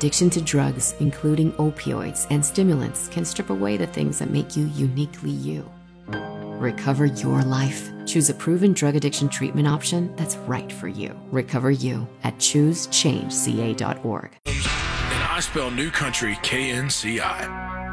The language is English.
Addiction to drugs, including opioids and stimulants, can strip away the things that make you uniquely you. Recover your life. Choose a proven drug addiction treatment option that's right for you. Recover You at choosechangeca.org. And I spell New Country KNCI.